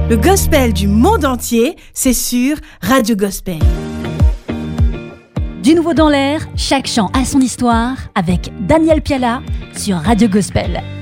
Le gospel du monde entier, c'est sur Radio Gospel. Du nouveau dans l'air, chaque chant a son histoire avec Daniel Piala sur Radio Gospel.